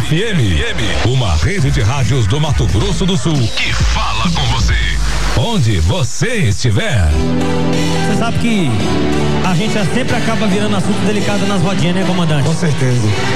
FM, uma rede de rádios do Mato Grosso do Sul que fala com você, onde você estiver. Você sabe que a gente sempre acaba virando assunto delicado nas rodinhas, né, comandante? Com certeza.